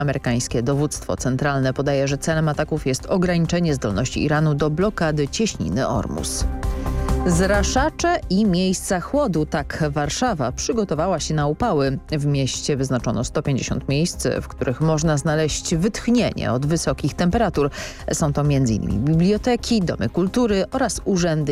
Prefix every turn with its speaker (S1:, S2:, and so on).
S1: Amerykańskie dowództwo centralne podaje, że celem ataków jest ograniczenie zdolności Iranu do blokady cieśniny Ormus. Zraszacze i miejsca chłodu. Tak Warszawa przygotowała się na upały. W mieście wyznaczono 150 miejsc, w których można znaleźć wytchnienie od wysokich temperatur. Są to m.in. biblioteki, domy kultury oraz urzędy